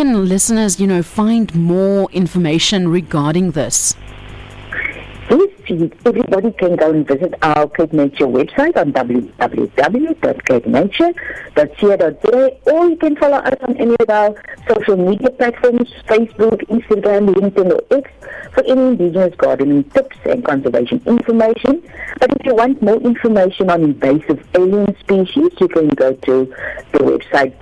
can listeners, find more information regarding this? Everybody can go and visit our Cape Nature website on www.capenature.co.za, or you can follow us on any of our social media platforms, Facebook, Instagram, LinkedIn, or X, for any Indigenous gardening tips and conservation information. But if you want more information on invasive alien species, you can go to the website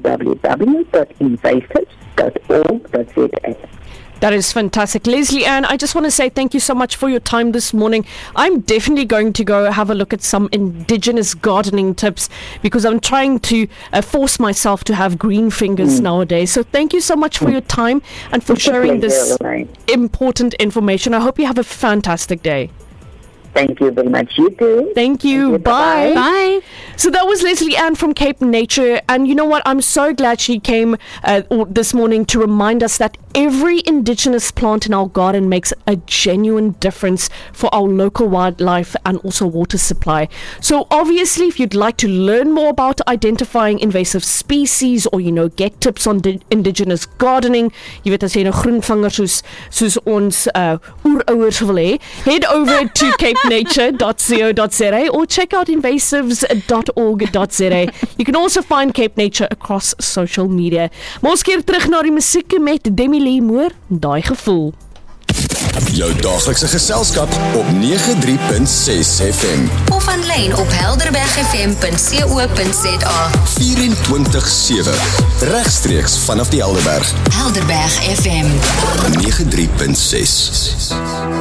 www.invasives.org.za. That is fantastic. Leslie Ann, I just want to say thank you so much for your time this morning. I'm definitely going to go have a look at some Indigenous gardening tips, because I'm trying to force myself to have green fingers nowadays. So thank you so much for your time and for sharing this important information. I hope you have a fantastic day. Thank you very much. You too. Thank you. Bye. Bye. So that was Leslie Ann from Cape Nature. And you know what? I'm so glad she came this morning to remind us that every Indigenous plant in our garden makes a genuine difference for our local wildlife and also water supply. So obviously, if you'd like to learn more about identifying invasive species, or, get tips on Indigenous gardening, jy weet as jy nou groenvanger soos ons oerouers wil hê, head over to capenature.co.za or check out invasives.org.za. You can also find Cape Nature across social media. Maar ons keer terug na die musiek met Demi Lee Moore, daai gevoel. Jou daaglikse geselskap op 93.6 FM. Of aanlyn op helderbergfm.co.za. 24/7. Regstreeks vanaf die Helderberg. Helderberg FM 93.6.